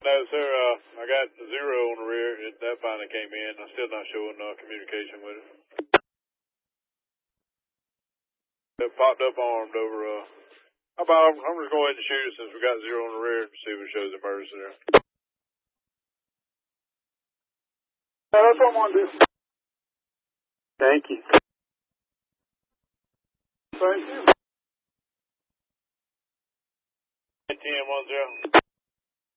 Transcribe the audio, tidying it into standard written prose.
No, sir. I got 0 on the rear. That finally came in. I'm still not showing communication with it. It popped up armed over. I'm just going ahead and shoot it since we got 0 on the rear to see if it shows emergency there. That's what I'm going to do. Thank you. Thank you. 10-10.